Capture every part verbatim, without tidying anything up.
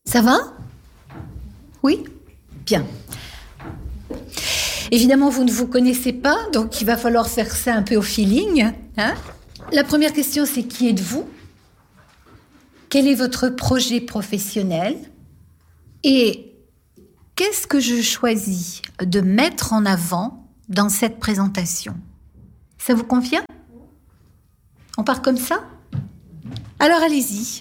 Ça va ? Oui ? Bien. Évidemment, vous ne vous connaissez pas, donc il va falloir faire ça un peu au feeling. Hein ? La première question, c'est qui êtes-vous ? Quel est votre projet professionnel ? Et qu'est-ce que je choisis de mettre en avant dans cette présentation ? Ça vous convient ? On part comme ça ? Alors allez-y.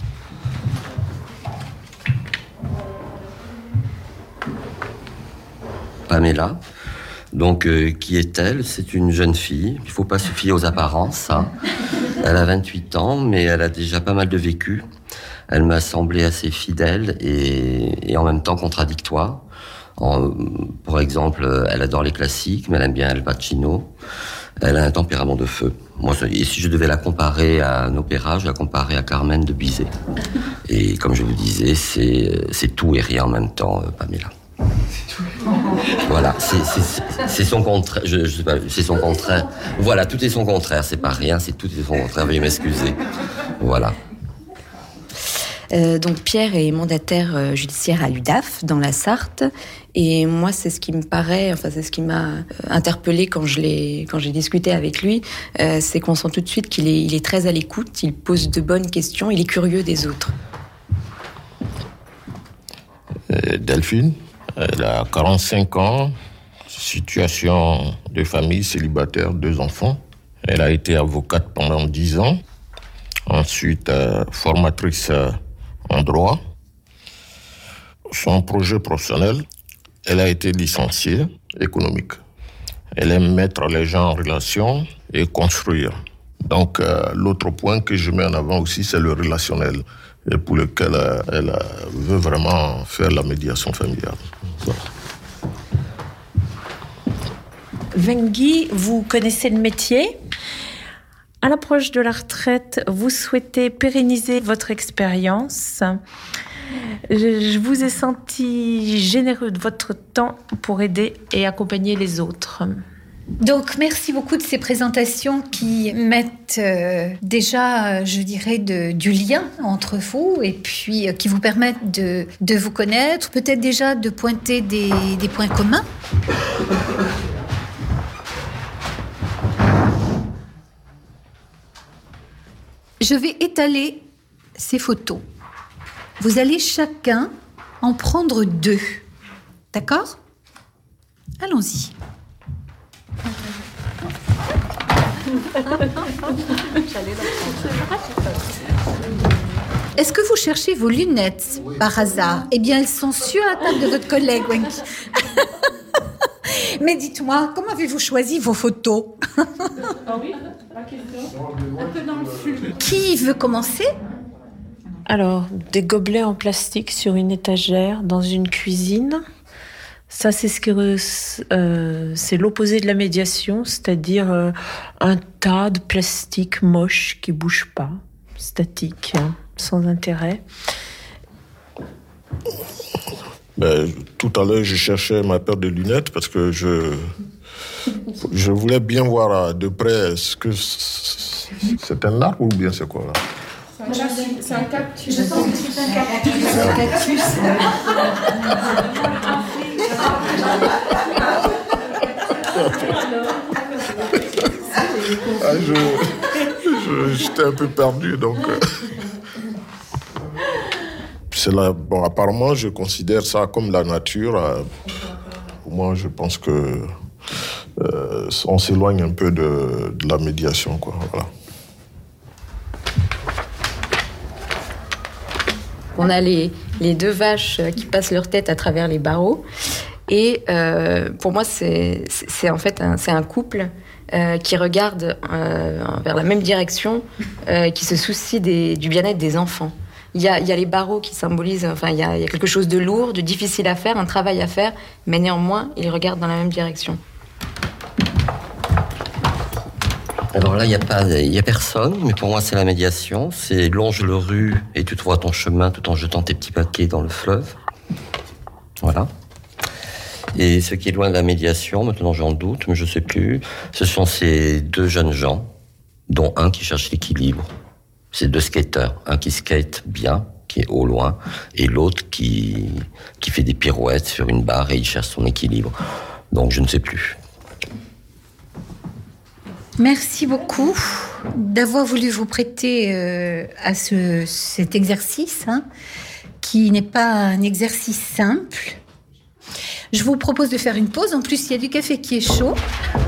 Pamela. Donc, euh, qui est-elle ? C'est une jeune fille. Il ne faut pas se fier aux apparences. Hein. Elle a vingt-huit ans, mais elle a déjà pas mal de vécu. Elle m'a semblé assez fidèle et, et en même temps contradictoire. En, pour exemple, elle adore les classiques, mais elle aime bien Al Pacino. Elle a un tempérament de feu. Moi, et si je devais la comparer à un opéra, je la comparais à Carmen de Bizet. Et comme je vous disais, c'est, c'est tout et rien en même temps, Pamela. Voilà, c'est, c'est, c'est son contraire. Je, je sais pas, c'est son contraire. Voilà, tout est son contraire. C'est pas rien, c'est tout est son contraire. Veuillez m'excuser. Voilà. Euh, donc Pierre est mandataire euh, judiciaire à l'U D A F dans la Sarthe, et moi c'est ce qui me paraît, enfin c'est ce qui m'a euh, interpellée quand je l'ai, quand j'ai discuté avec lui, euh, c'est qu'on sent tout de suite qu'il est, il est très à l'écoute, il pose de bonnes questions, il est curieux des autres. Euh, Delphine, elle a quarante-cinq ans, situation de famille célibataire, deux enfants. Elle a été avocate pendant dix ans, ensuite euh, formatrice euh, en droit. Son projet professionnel, elle a été licenciée économique. Elle aime mettre les gens en relation et construire. Donc, euh, l'autre point que je mets en avant aussi, c'est le relationnel, et pour lequel euh, elle euh, veut vraiment faire la médiation familiale. Voilà. Vengui, vous connaissez le métier. À l'approche de la retraite, vous souhaitez pérenniser votre expérience. Je, je vous ai senti généreux de votre temps pour aider et accompagner les autres. Donc, merci beaucoup de ces présentations qui mettent euh, déjà, je dirais, de, du lien entre vous et puis euh, qui vous permettent de, de vous connaître, peut-être déjà de pointer des, des points communs. Je vais étaler ces photos. Vous allez chacun en prendre deux. D'accord ? Allons-y. Est-ce que vous cherchez vos lunettes par hasard ? Eh bien, elles sont sur la table de votre collègue, Wenky. Mais dites-moi, comment avez-vous choisi vos photos ? Ah oui, la question. Un peu dans le flou. Qui veut commencer ? Alors, des gobelets en plastique sur une étagère dans une cuisine. Ça, c'est ce que euh, c'est l'opposé de la médiation, c'est-à-dire euh, un tas de plastique moche qui bouge pas, statique, hein, sans intérêt. Ben, tout à l'heure, je cherchais ma paire de lunettes parce que je, je voulais bien voir de près est-ce que c'est un arbre ou bien c'est quoi là ? C'est un cactus. Je pense que c'est un cactus. C'est un cactus. Ah, je, je, j'étais un peu perdu, donc... Euh, c'est là, bon, apparemment, je considère ça comme la nature. Euh, moi, je pense que euh, on s'éloigne un peu de, de la médiation, quoi. Voilà. On a les, les deux vaches qui passent leur tête à travers les barreaux. Et euh, pour moi, c'est, c'est, c'est en fait un, c'est un couple euh, qui regarde euh, vers la même direction, euh, qui se soucie des, du bien-être des enfants. Il y a, il y a les barreaux qui symbolisent, enfin, il y, a, il y a quelque chose de lourd, de difficile à faire, un travail à faire, mais néanmoins, ils regardent dans la même direction. Alors là, il n'y a pas, il y a personne, mais pour moi, c'est la médiation. C'est longe le rue et tu trouveras ton chemin tout en jetant tes petits paquets dans le fleuve. Voilà. Et ce qui est loin de la médiation, maintenant j'en doute, mais je ne sais plus, ce sont ces deux jeunes gens, dont un qui cherche l'équilibre. Ces deux skateurs, un qui skate bien, qui qui est au loin, et l'autre qui, qui fait des pirouettes sur une barre et il cherche son équilibre. Donc je ne sais plus. Merci beaucoup d'avoir voulu vous prêter euh, à ce, cet exercice, hein, qui n'est pas un exercice simple. Je vous propose de faire une pause. En plus, il y a du café qui est chaud.